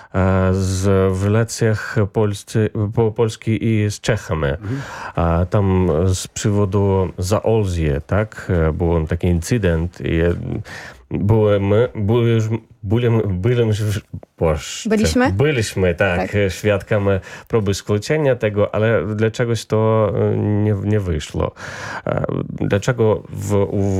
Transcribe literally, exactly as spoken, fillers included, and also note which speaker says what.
Speaker 1: z, w relacjach Polscy, po, Polski i z Czechami. Mhm. Tam z powodu Zaolzie, tak, był taki incydent i byłem, byłem, byłem, byłem boż,
Speaker 2: Byliśmy?
Speaker 1: Byliśmy, tak, tak, świadkami próby skrócenia tego, ale dlaczegoś to nie, nie wyszło. Dlaczego w, w